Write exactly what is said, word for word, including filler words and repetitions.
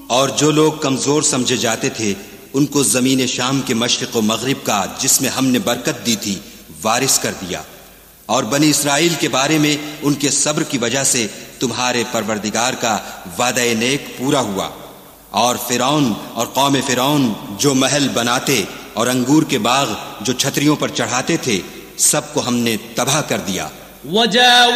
और जो लोग कमजोर समझे जाते थे उनको जमीन शाम के मशरिक व मगरिब का, जिसमें हमने बरकत दी थी, वारिस कर दिया। और बनी इसराइल के बारे में उनके सब्र की वजह से तुम्हारे परवरदिगार का वादा नेक पूरा हुआ। और फिरौन और कौम फिरौन जो महल बनाते और अंगूर के बाग जो छतरियों पर चढ़ाते थे, सबको हमने तबाह कर दिया।